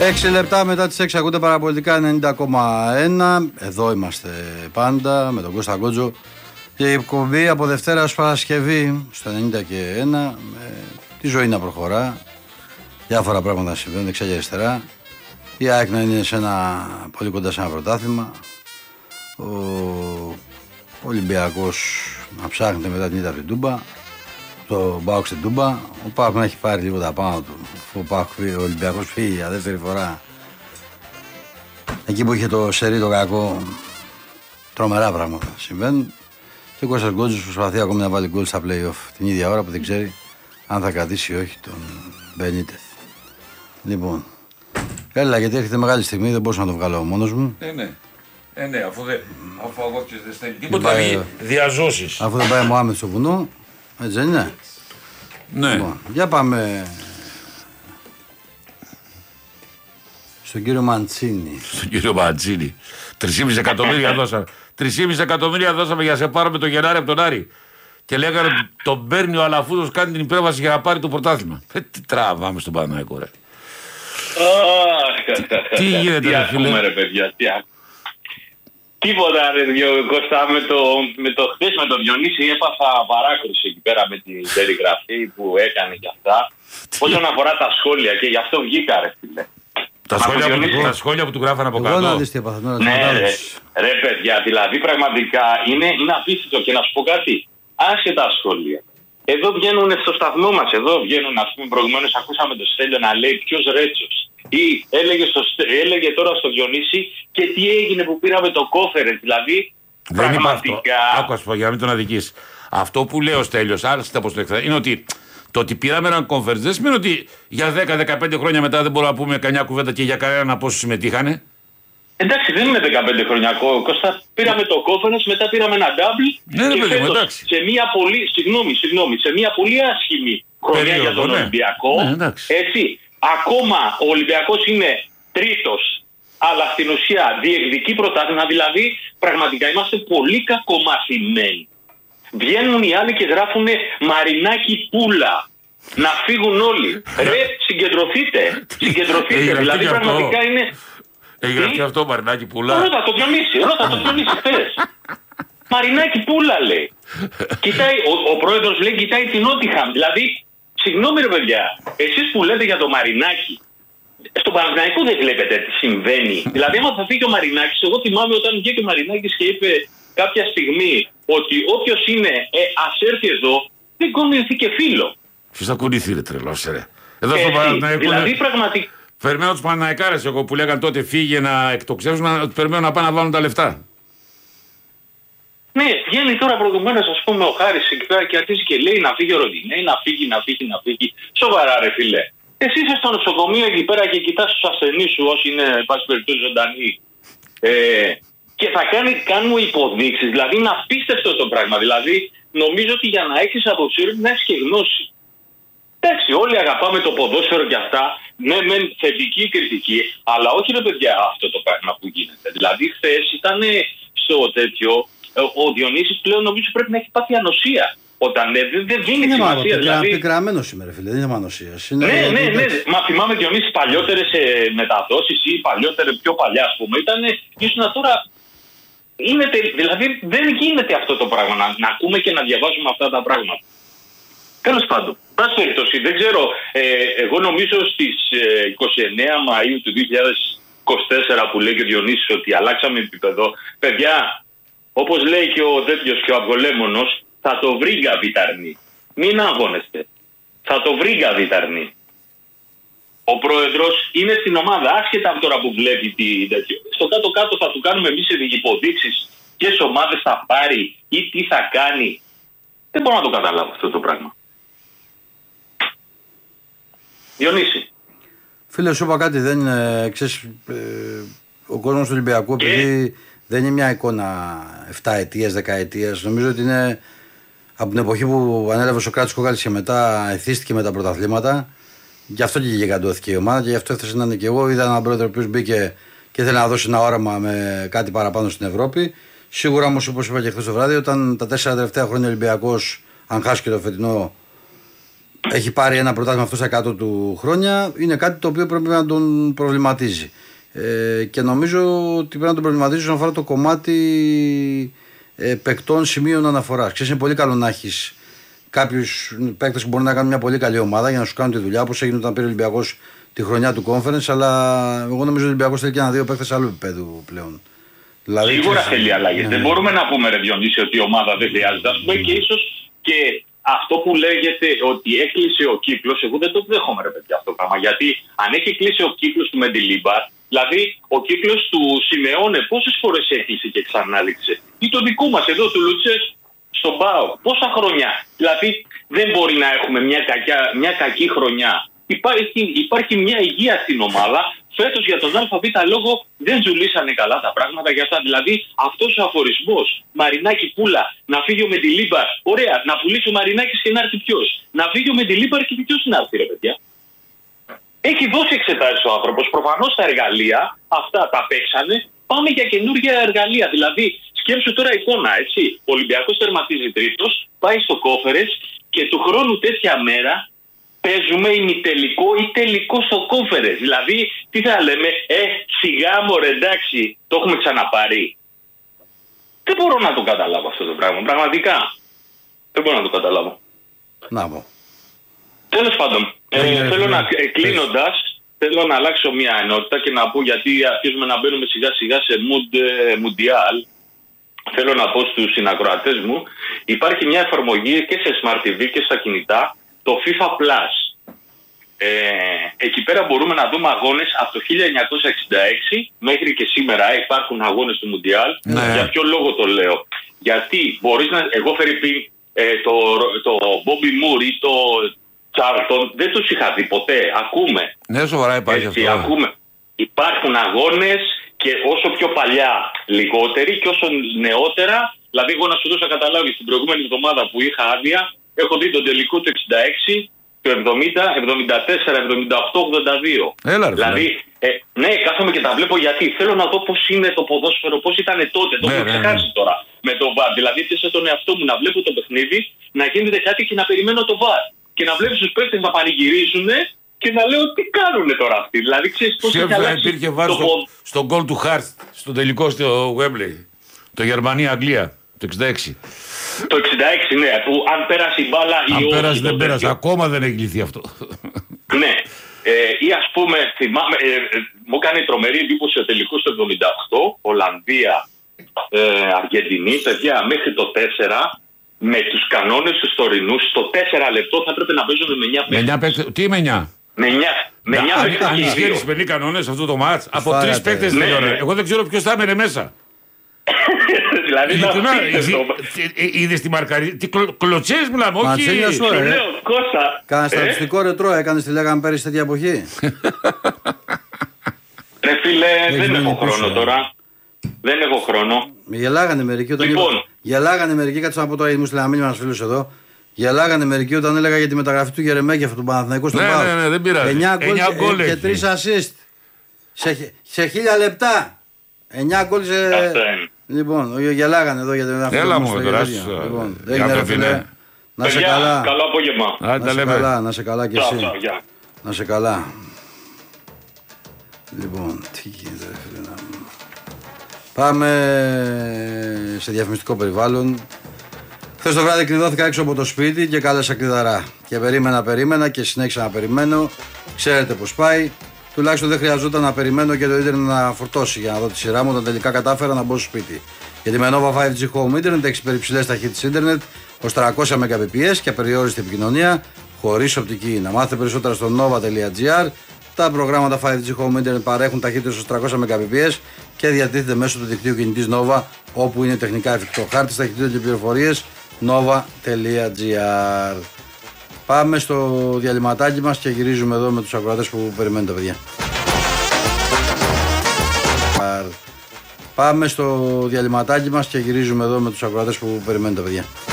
6 λεπτά μετά τις 6 ακούτε παραπολιτικά 90,1. Εδώ είμαστε πάντα με τον Κώστα Γκότζο. Και η εκπομπή από Δευτέρα ως Παρασκευή στο 90,1. Τη ζωή να προχωρά. Διάφορα πράγματα να συμβαίνουν δεξιά και αριστερά. Η ΑΕΚ να είναι πολύ κοντά σε ένα πρωτάθλημα. Ο Ολυμπιακός να ψάχνεται μετά την ήττα από την Τούμπα. Το ΠΑΟΚ στην Τούμπα. Ο ΠΑΟΚ να έχει πάρει λίγο τα πάνω του. Ο Ολυμπιακός φύγει για δεύτερη φορά. Εκεί που είχε το σερί το κακό, τρομερά πράγματα συμβαίνουν. Και ο Κώστας Γκότζος προσπαθεί ακόμη να βάλει γκολ στα play-off την ίδια ώρα που δεν ξέρει αν θα κρατήσει ή όχι τον Μπενίτεθ. Λοιπόν, έλα γιατί έρχεται μεγάλη στιγμή, δεν μπορούσα να το βγάλω μόνος μου. Ναι, αφού εγώ δεν στέλνει τίποτα, διαζώσεις. Αφού δεν πάει Μωάμεθ στο βουνό, έτσι δεν είναι. Ναι. Λοιπόν, για πάμε στον κύριο Μαντσίνη. Στον κύριο Μαντσίνη. 3,5 εκατομμύρια δώσαμε. 3,5 εκατομμύρια δώσαμε για να σε πάρουμε το Γενάρη από τον Άρη. Και λέγανε ότι τον παίρνει ο Αλαφούδος, κάνει την υπέρβαση για να πάρει το πρωτάθλημα. Τι τραβάμε στον Παναθηναϊκό, ρε. Τι γίνεται, ρε φίλε. Ρε παιδιά, τίποτα, ρε Κώστα, με το χθες με τον Διονύση έπαθα παράκρουση εκεί πέρα με την περιγραφή που έκανε και αυτά. Όσον αφορά τα σχόλια και γι' αυτό βγήκα, ρε φίλε. Τα σχόλια που του γράφανε από κάτω. Ναι, ρε παιδιά, δηλαδή πραγματικά είναι απίστευτο. Και να σου πω κάτι, άσε τα σχόλια. Εδώ βγαίνουν στο σταθμό μας, εδώ βγαίνουν, ας πούμε, προηγουμένως ακούσαμε τον Στέλιο να λέει ποιος Ρέτσος. Ή έλεγε τώρα στο Διονύση και τι έγινε που πήραμε το κόφερε, δηλαδή δεν πραγματικά. Άκου, ας πω, για να μην τον αδικείς. Αυτό που λέει ο Στέλιος, άλστα πως το εκθέτει, είναι ότι το ότι πήραμε έναν conference δεν σημαίνει ότι για 10-15 χρόνια μετά δεν μπορούμε να πούμε κανένα κουβέντα και για κανέναν από όσους συμμετείχανε. Εντάξει, δεν είναι 15 χρόνια Κώστα. Πήραμε το conference, μετά πήραμε ένα double. Ναι, και φέτος, σε μια πολύ, σε μια πολύ άσχημη χρονιά για τον Ολυμπιακό. Ναι, έτσι, ακόμα ο Ολυμπιακός είναι τρίτος, αλλά στην ουσία διεκδικεί πρωτάθλημα. Δηλαδή, πραγματικά είμαστε πολύ κακομαθημένοι. Βγαίνουν οι άλλοι και γράφουν Μαρινάκι Πούλα. Να φύγουν όλοι. Ρε, συγκεντρωθείτε. Δηλαδή, πραγματικά είναι. Έχει γραφτεί αυτό, Μαρινάκι Πούλα. Ρώτα το Διονύση χθες. Μαρινάκι Πούλα λέει. Κοιτάει, ο πρόεδρος λέει κοιτάει την Νότιχαμ. Δηλαδή, συγγνώμη ρε παιδιά, εσείς που λέτε για το Μαρινάκι, στον Παναθηναϊκό δεν βλέπετε τι συμβαίνει. Δηλαδή, άμα θα φύγει ο Μαρινάκης, εγώ θυμάμαι όταν βγήκε ο Μαρινάκης και είπε κάποια στιγμή ότι όποιος είναι, ας έρθει εδώ, δεν κουνηθεί και φίλο. Ποιος θα κουνηθεί ρε τρελός ρε. Εδώ στο Παναθηναϊκό. Δηλαδή, πραγματικά. Περιμένω τους Παναθηναϊκάρες εγώ που λέγαν τότε φύγε να εκτοξεύσουν, περιμένω να πάνε να βάλουν τα λεφτά. Ναι, βγαίνει τώρα προηγουμένως, ας πούμε, ο Χάρης εκεί πέρα και αρχίζει και λέει να φύγει ο Ροντινέ, να φύγει. Σοβαρά, ρε φίλε. Εσύ είσαι στο νοσοκομείο εκεί πέρα και κοιτάς τους ασθενείς σου, όσοι είναι, εν πάση περιπτώσει, ζωντανοί. Και θα κάνουμε υποδείξεις. Δηλαδή, είναι απίστευτο το πράγμα. Δηλαδή, νομίζω ότι για να έχεις αποψήρωση να έχεις και γνώση. Εντάξει, όλοι αγαπάμε το ποδόσφαιρο και αυτά. Ναι, μεν θετική κριτική, αλλά όχι ρε παιδιά αυτό το πράγμα που γίνεται. Δηλαδή, χθες ήταν στο τέτοιο. Ο Διονύσης πλέον νομίζω πρέπει να έχει πάθει ανοσία. Όταν δεν δίνει σημασία. Δηλαδή, πικραμένο σήμερα, φίλε, δεν είναι ανοσία. Ναι. Μα θυμάμαι Διονύση παλιότερες μεταδόσεις ή πιο παλιά, ας πούμε. Ήσουν τώρα. Δηλαδή δεν γίνεται αυτό το πράγμα να ακούμε και να διαβάζουμε αυτά τα πράγματα. Τέλος πάντων, πάση περιπτώσει, δεν ξέρω, εγώ νομίζω στις 29 Μαΐου του 2024 που λέει και ο Διονύσης ότι αλλάξαμε επίπεδο, παιδιά, όπως λέει και ο τέτοιος και ο Αυγολέμονος, θα το βρει Γκαβιταρνή. Μην αγώνεστε. Θα το βρει Γκαβιταρνή. Ο πρόεδρος είναι στην ομάδα, άσχετα από τώρα που βλέπει τέτοιο. Στο κάτω-κάτω θα του κάνουμε εμείς υποδείξεις ποιες ομάδες θα πάρει ή τι θα κάνει. Δεν μπορώ να το καταλάβω αυτό το πράγμα. Διονύση. Φίλε, σου είπα κάτι, δεν ξέρεις, ο κόσμος του Ολυμπιακού, επειδή δεν είναι μια εικόνα 7 ετίας, 10 ετίας, νομίζω ότι είναι από την εποχή που ανέλαβε ο Σοκράτης Κόκαλης και μετά εθίστηκε με τα πρωταθλήματα. Γι' αυτό και γιγαντώθηκε η ομάδα και γι' αυτό ήθελε να είναι και εγώ. Είδα έναν πρόεδρο που μπήκε και ήθελε να δώσει ένα όραμα με κάτι παραπάνω στην Ευρώπη. Σίγουρα όμως, όπως είπα και χθες το βράδυ, όταν τα 4 τελευταία χρόνια Ολυμπιακός, αν χάσει και το φετινό, έχει πάρει ένα πρωτάθλημα αυτό στα 100 του χρόνια, είναι κάτι το οποίο πρέπει να τον προβληματίζει. Και νομίζω ότι πρέπει να τον προβληματίζει όσον αφορά το κομμάτι παικτών σημείων αναφοράς. Ξέρεις, είναι πολύ καλό να έχεις κάποιους παίκτες που μπορούν να κάνουν μια πολύ καλή ομάδα για να σου κάνουν τη δουλειά, όπως έγινε όταν πήρε ο Ολυμπιακός τη χρονιά του Conference. Αλλά εγώ νομίζω ότι ο Ολυμπιακός θέλει και ένα-δύο παίκτες άλλου επίπεδου πλέον. Δηλαδή, σίγουρα θέλει αλλαγές. Δεν μπορούμε να πούμε, ρε Διονύση, ότι η ομάδα δεν χρειάζεται. Ας πούμε και ίσως και αυτό που λέγεται ότι έκλεισε ο κύκλος, εγώ δεν το δέχομαι, ρε παιδιά, αυτό το πράγμα. Γιατί αν έχει κλείσει ο κύκλος του Μεντιλίμπαρ, δηλαδή ο κύκλος του Σιμεώνε, πόσες φορές έκλεισε και ξανάληξε. Ή το δικού μας εδώ του Λουτσές στον ΠΑΟ, πόσα χρόνια. Δηλαδή δεν μπορεί να έχουμε μια κακή χρονιά. Υπάρχει μια υγεία στην ομάδα. Φέτος για τον ΑΒ λόγο δεν ζουλήσανε καλά τα πράγματα για αυτά. Δηλαδή αυτός ο αφορισμός, Μαρινάκη Πούλα, να φύγει ο Μεντιλίμπαρ. Ωραία, να πουλήσει ο Μαρινάκης και να έρθει ποιος. Να φύγει ο Μεντιλίμπαρ και ποιος να έρθει, ρε παιδιά. Έχει δώσει εξετάσεις ο άνθρωπος. Προφανώς τα εργαλεία αυτά τα παίξανε. Πάμε για καινούργια εργαλεία. Δηλαδή σκέψου τώρα εικόνα, έτσι. Ο Ολυμπιακός τερματίζει τρίτος, πάει στο Conference και του χρόνου τέτοια μέρα παίζουμε ημιτελικό ή τελικό στο Conference. Δηλαδή, τι θα λέμε, σιγά μωρέ, εντάξει, το έχουμε ξαναπάρει. Δεν μπορώ να το καταλάβω αυτό το πράγμα, πραγματικά. Δεν μπορώ να το καταλάβω. Να πω. Τέλος πάντων, θέλω να κλείνοντας, θέλω να αλλάξω μια ενότητα και να πω, γιατί αρχίζουμε να μπαίνουμε σιγά σιγά σε mood mundial. Θέλω να πω στους συνακροατές μου, υπάρχει μια εφαρμογή και σε Smart TV και στα κινητά, το FIFA Plus. Εκεί πέρα μπορούμε να δούμε αγώνες από το 1966 μέχρι και σήμερα υπάρχουν αγώνες του Μουντιάλ. Για ποιο λόγο το λέω? Γιατί μπορείς να... Εγώ Φερρυπίν το Bobby Moore ή το Charlton δεν τους είχα δει ποτέ. Ακούμε. Ναι, σοβαρά υπάρχει αυτό. Ακούμε. Υπάρχουν αγώνες και όσο πιο παλιά λιγότεροι και όσο νεότερα. Δηλαδή εγώ να σου δώσω καταλάβει την προηγούμενη εβδομάδα που είχα άδεια, έχω δει τον τελικό του 66, του 70, 74, 78, 82. Έλα, ρε, δηλαδή, ναι, κάθομαι και τα βλέπω γιατί θέλω να δω πώς είναι το ποδόσφαιρο, πώς ήταν τότε. Το έχω ξεχάσει τώρα με το VAR. Δηλαδή, θέσα τον εαυτό μου να βλέπω το παιχνίδι, να γίνεται κάτι και να περιμένω το VAR. Και να βλέπω τους παίκτες να πανηγυρίζουν και να λέω τι κάνουνε τώρα αυτοί. Δηλαδή, ξέρεις πώς έχει αλλάξει. Υπήρχε VAR στον γκολ του Χαρτ, στο τελικό στο Wembley. Το Γερμανία-Αγγλία, το 66. Το 66, ναι, που αν πέρασε η μπάλα ή όχι. Αν πέρασε, δεν πέρασε. Ακόμα δεν έχει λυθεί αυτό. Ναι. Ή ας πούμε, θυμάμαι, μου έκανε τρομερή εντύπωση ο τελικός του 78, Ολλανδία, Αργεντινή, παιδιά, μέχρι το 4, με τους κανόνες τους τωρινούς, στο 4 λεπτό θα έπρεπε να παίζουν με 9 παίκτες. Τι με 9? Με 9 παίκτες. Αν ισχύει τις πενή κανόνες αυτό το μάτς, από 3 παίκτες τελειώνε. Εγώ δεν ξέρω ποιος θα έμενε μέσα. Δηλαδή είδες τη μαρκαρί. Τι κλωτσές μιλάμε, όχι. Σου λέω, Κώστα. Κάνα στατιστικό ρετρό έκανες, τη λέγαμε πέρυσι τέτοια εποχή. Ρε φίλε, δεν έχω χρόνο τώρα. Δεν έχω χρόνο. Γελάγανε μερικοί όταν. Λοιπόν. Γελάγανε μερικοί, κάτσε να πω τώρα, μου στείλα ένα μήνυμα ένας φίλος εδώ. Γελάγανε μερικοί όταν έλεγα για τη μεταγραφή του Γερεμέγεφ από τον Παναθηναϊκό στον ΠΑΟΚ. Ναι, δεν πειράζει. 9 γκολ και 3 assist. Σε 1000 λεπτά. 9 γκολ σε. Λοιπόν, γελάγανε εδώ για την μεταγραφή. Έλα μου, λοιπόν, έγινε φίλε. Να σε καλά. Καλό απόγευμα. Να σε καλά κι εσύ. Να σε καλά. Λοιπόν, τι γίνεται ρε φίλε να... Πάμε σε διαφημιστικό περιβάλλον. Χθες το βράδυ κλειδώθηκα έξω από το σπίτι και κάλεσα κλειδαρά. Και περίμενα και συνέχισα να περιμένω. Ξέρετε πως πάει. Τουλάχιστον δεν χρειαζόταν να περιμένω και το ίντερνετ να φορτώσει για να δω τη σειρά μου όταν τελικά κατάφερα να μπω στο σπίτι. Γιατί με Nova 5G Home Internet έχει υπερυψηλές ταχύτητες ίντερνετ ως 300 Mbps και απεριόριστη επικοινωνία χωρίς οπτική. Να μάθετε περισσότερα στο nova.gr. Τα προγράμματα 5G Home Internet παρέχουν ταχύτητες ως 300 Mbps και διατίθεται μέσω του δικτύου κινητής Nova όπου είναι τεχνικά εφικτό. Χάρτης ταχυτήτων και πληροφορίες nova.gr. Πάμε στο διαλυματάκι μας και γυρίζουμε εδώ με τους ακροατές που περιμένουν τα παιδιά. Πάμε στο διαλυματάκι μας και γυρίζουμε εδώ με τους ακροατές που περιμένουν τα παιδιά.